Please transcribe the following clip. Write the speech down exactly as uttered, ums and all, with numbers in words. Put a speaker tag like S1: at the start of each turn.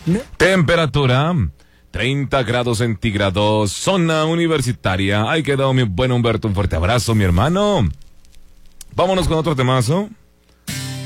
S1: Temperatura treinta grados centígrados, zona universitaria. Ahí quedó mi buen Humberto, un fuerte abrazo, mi hermano. Vámonos con otro temazo.